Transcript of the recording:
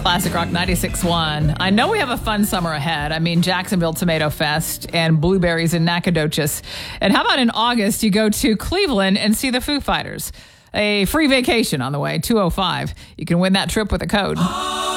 Classic Rock 96.1. I know we have a fun summer ahead. I mean, Jacksonville Tomato Fest and blueberries in Nacogdoches. And how about in August, you go to Cleveland and see the Foo Fighters? A free vacation on the way, 205. You can win that trip with a code.